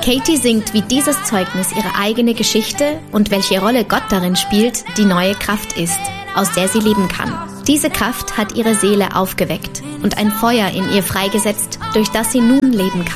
Katie singt, wie dieses Zeugnis ihre eigene Geschichte und welche Rolle Gott darin spielt, die neue Kraft ist, aus der sie leben kann. Diese Kraft hat ihre Seele aufgeweckt und ein Feuer in ihr freigesetzt, durch das sie nun leben kann.